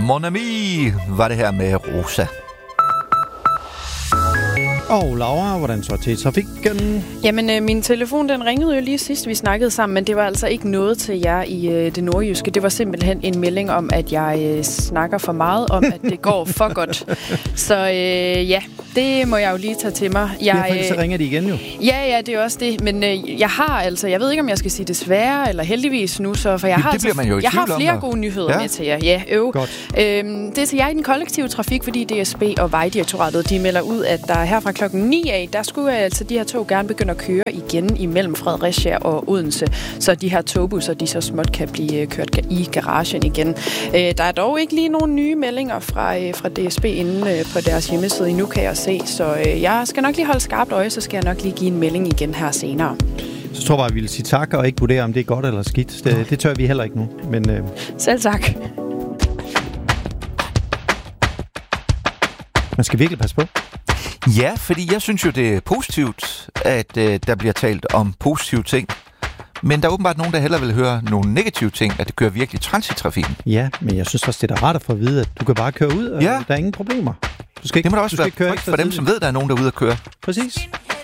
Mon Ami var det her med Rosa. Og Laura, hvordan så til trafikken? Jamen, min telefon den ringede jo lige sidst, vi snakkede sammen, men det var altså ikke noget til jer i det nordjyske. Det var simpelthen en melding om, at jeg snakker for meget om, at det går for godt. Så ja, det må jeg jo lige tage til mig. Så ringer de igen jo. Ja, det er også det. Men jeg har altså, jeg ved ikke, om jeg skal sige desværre eller heldigvis nu, så for jeg har, jeg har flere gode nyheder med til jer. Ja, det er til jer i den kollektive trafik, fordi DSB og Vejdirektoratet, de melder ud, at der her fra klokken 9 af, der skulle altså de her tog gerne begynde at køre igen imellem Fredericia og Odense, så de her togbusser, de så småt kan blive kørt i garagen igen. Der er dog ikke lige nogen nye meldinger fra DSB inde på deres hjemmeside endnu, kan jeg se, så jeg skal nok lige holde skarpt øje, så skal jeg nok lige give en melding igen her senere. Så tror jeg, vi vil sige tak og ikke vurdere, om det er godt eller skidt. Det tør vi heller ikke nu. Men, selv tak. Man skal virkelig passe på. Ja, fordi jeg synes jo, det er positivt, at der bliver talt om positive ting. Men der er åbenbart nogen, der hellere vil høre nogle negative ting, at det kører virkelig træls i trafikken. Ja, men jeg synes også, det er rart at få at vide, at du kan bare køre ud, og der er ingen problemer. Det må da også være for dem, som ved, der er nogen, der er ude at køre. Præcis.